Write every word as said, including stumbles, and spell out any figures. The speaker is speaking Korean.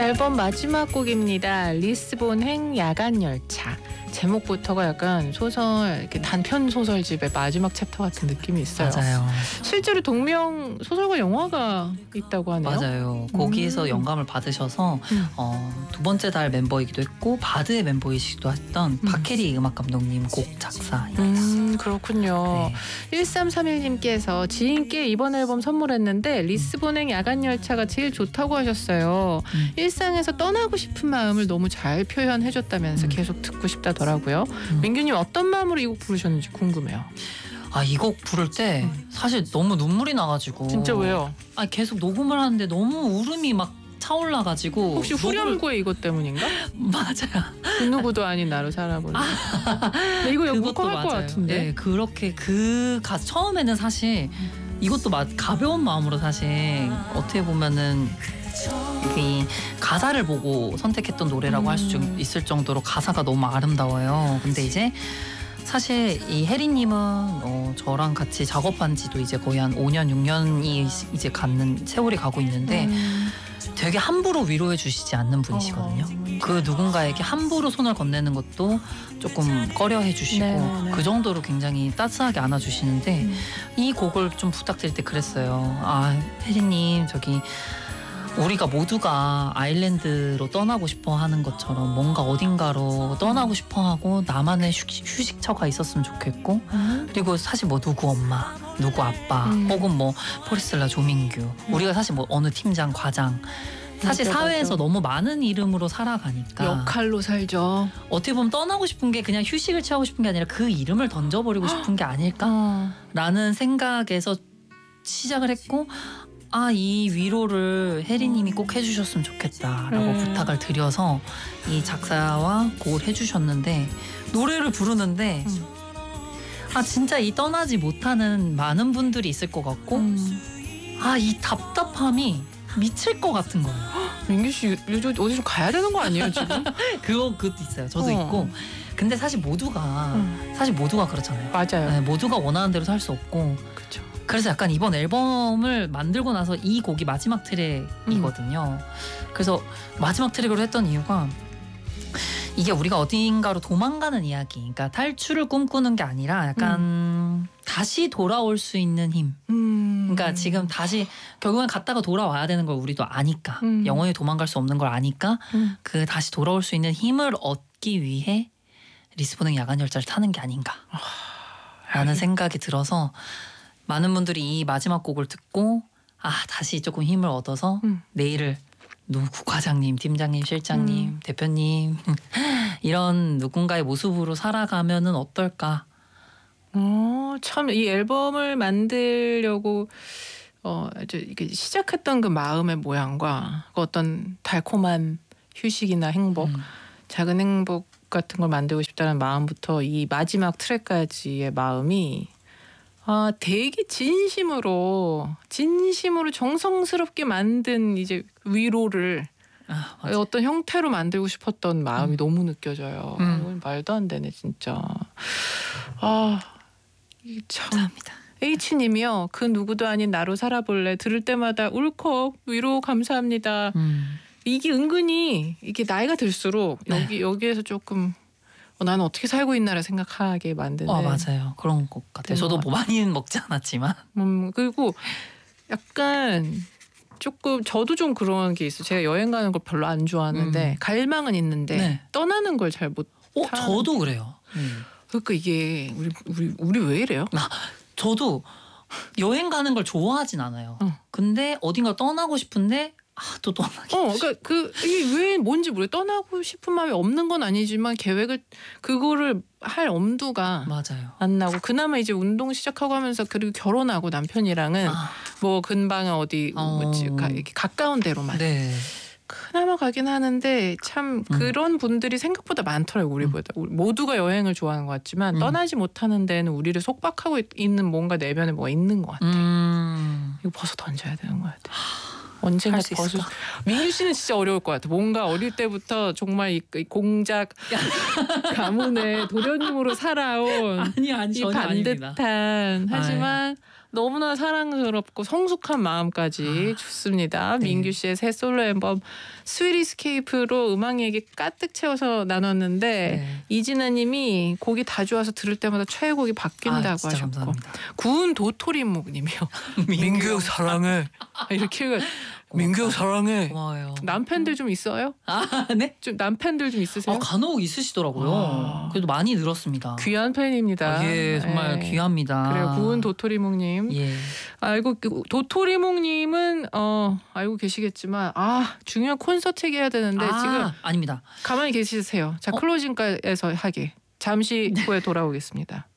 앨범 마지막 곡입니다. 리스본행 야간열차. 제목부터가 약간 소설, 이렇게 단편 소설집의 마지막 챕터 같은 느낌이 있어요. 맞아요. 실제로 동명 소설과 영화가 있다고 하네요. 맞아요. 거기에서 음. 영감을 받으셔서 음. 어, 두 번째 달 멤버이기도 했고 바드의 멤버이시기도 했던 음. 박혜리 음악 감독님 곡 작사입니다. 음, 그렇군요. 네. 일삼삼일님께서 지인께 이번 앨범 선물했는데 리스본행 야간열차가 제일 좋다고 하셨어요. 음. 일상에서 떠나고 싶은 마음을 너무 잘 표현해줬다면서 음. 계속 듣고 싶다더라고요. 음. 민규님 어떤 마음으로 이 곡 부르셨는지 궁금해요. 아, 이 곡 부를 때 사실 너무 눈물이 나가지고. 진짜 왜요? 아, 계속 녹음을 하는데 너무 울음이 막 차올라가지고. 혹시 녹음을... 후렴구의 이것 때문인가? 맞아요. 그 누구도 아닌 나로 살아보는. 아, 이거 울컥할 것 같은데. 네, 그렇게 그 가수 처음에는 사실 이것도 막 가벼운 마음으로 사실 어떻게 보면은 이 가사를 보고 선택했던 노래라고 음. 할 수 있을 정도로 가사가 너무 아름다워요. 근데 이제 사실 이 혜리님은 어, 저랑 같이 작업한 지도 이제 거의 한 오 년, 육 년이 이제 갖는 세월이 가고 있는데 음. 되게 함부로 위로해 주시지 않는 분이시거든요. 어, 그 누군가에게 함부로 손을 건네는 것도 조금 꺼려 해주시고 네네네. 그 정도로 굉장히 따스하게 안아주시는데 음. 이 곡을 좀 부탁드릴 때 그랬어요. 아, 혜리님 저기 우리가 모두가 아일랜드로 떠나고 싶어 하는 것처럼 뭔가 어딘가로 떠나고 싶어 하고 나만의 휴식, 휴식처가 있었으면 좋겠고 음. 그리고 사실 뭐 누구 엄마, 누구 아빠 음. 혹은 뭐 포레슬라 조민규 음. 우리가 사실 뭐 어느 팀장, 과장 사실 맞아, 사회에서 맞아. 너무 많은 이름으로 살아가니까 역할로 살죠. 어떻게 보면 떠나고 싶은 게 그냥 휴식을 취하고 싶은 게 아니라 그 이름을 던져버리고 싶은 게 아닐까라는 어. 생각에서 시작을 했고 아, 이 위로를 혜리님이 꼭 해주셨으면 좋겠다라고 음. 부탁을 드려서 이 작사와 곡을 해주셨는데 노래를 부르는데 음. 아 진짜 이 떠나지 못하는 많은 분들이 있을 것 같고 음. 아, 이 답답함이 미칠 것 같은 거예요. 민규 씨 요즘 어디 좀 가야 되는 거 아니에요 지금? 그거 그것도 있어요. 저도 어. 있고. 근데 사실 모두가 음. 사실 모두가 그렇잖아요. 맞아요. 네, 모두가 원하는 대로 살 수 없고. 그렇죠. 그래서 약간 이번 앨범을 만들고 나서 이 곡이 마지막 트랙이거든요. 음. 그래서 마지막 트랙으로 했던 이유가 이게 우리가 어딘가로 도망가는 이야기, 그러니까 탈출을 꿈꾸는 게 아니라 약간 음. 다시 돌아올 수 있는 힘. 음. 그러니까 지금 다시 결국엔 갔다가 돌아와야 되는 걸 우리도 아니까 음. 영원히 도망갈 수 없는 걸 아니까 음. 그 다시 돌아올 수 있는 힘을 얻기 위해 리스본행 야간열차를 타는 게 아닌가 라는 생각이 들어서 많은 분들이 이 마지막 곡을 듣고 아 다시 조금 힘을 얻어서 음. 내일을 누구 과장님, 팀장님, 실장님, 음. 대표님 이런 누군가의 모습으로 살아가면은 어떨까? 어, 참 이 앨범을 만들려고 어, 이제 이게 시작했던 그 마음의 모양과 그 어떤 달콤한 휴식이나 행복, 음. 작은 행복 같은 걸 만들고 싶다는 마음부터 이 마지막 트랙까지의 마음이 아, 되게 진심으로 진심으로 정성스럽게 만든 이제 위로를 아, 어떤 형태로 만들고 싶었던 마음이 음. 너무 느껴져요. 음. 이건 말도 안 되네 진짜. 아, 이 참. 감사합니다. H님이요. 그 누구도 아닌 나로 살아볼래. 들을 때마다 울컥 위로 감사합니다. 음. 이게 은근히 이게 나이가 들수록 네. 여기 여기에서 조금 어, 나는 어떻게 살고 있나를 생각하게 만드는. 어 맞아요. 그런 것 같아요. 저도 뭐 많이는 먹지 않았지만. 음 그리고 약간 조금 저도 좀 그런 게 있어요. 제가 여행 가는 걸 별로 안 좋아하는데 음. 갈망은 있는데 네. 떠나는 걸 잘 못. 어 저도 그래요. 음. 그러니까 이게 우리 우리 우리 왜 이래요? 아, 저도 여행 가는 걸 좋아하진 않아요. 어. 근데 어딘가 떠나고 싶은데 아, 또 떠나기. 어, 그러니까 그 이게 왜 뭔지 모르. 떠나고 싶은 마음이 없는 건 아니지만 계획을 그거를 할 엄두가 맞아요. 안 나고 그나마 이제 운동 시작하고 하면서 그리고 결혼하고 남편이랑은 아, 뭐 근방에 어디 어. 뭐지 가, 이렇게 가까운 데로만 네. 그나마 가긴 하는데 참 음. 그런 분들이 생각보다 많더라고요. 우리보다 우리 모두가 여행을 좋아하는 것 같지만 음. 떠나지 못하는 데는 우리를 속박하고 있, 있는 뭔가 내면에 뭐가 있는 것 같아. 음. 이거 벗어 던져야 되는 것 같아. 언젠가 할 수 벗을 있을까? 민규 씨는 진짜 어려울 것 같아. 뭔가 어릴 때부터 정말 이, 이 공작 가문의 도련님으로 살아온 아니 아니 이 전혀 아닙니다. 반듯한 하지만 너무나 사랑스럽고 성숙한 마음까지 아, 좋습니다. 네. 민규 씨의 새 솔로 앨범 스윗 이스케이프로 음악 얘기 가득 채워서 나눴는데 네. 이진아님이 곡이 다 좋아서 들을 때마다 최애곡이 바뀐다고 아, 진짜 하셨고 감사합니다. 구은 도토리묵님이요. 민규 형 사랑해. 이렇게 민규 형 사랑해. 고마워요. 남편들 좀 있어요? 아, 네? 좀 남편들 좀 있으세요? 아, 간혹 있으시더라고요. 아. 그래도 많이 늘었습니다. 귀한 팬입니다. 아, 예, 정말 예. 귀합니다. 그래요. 구은 도토리묵님. 예. 알고 도토리묵님은 어 알고 계시겠지만 아 중요한 콘서트 얘기해야 되는데 아, 지금 아닙니다. 가만히 계시세요. 자 어? 클로징가에서 하게 잠시 후에 돌아오겠습니다.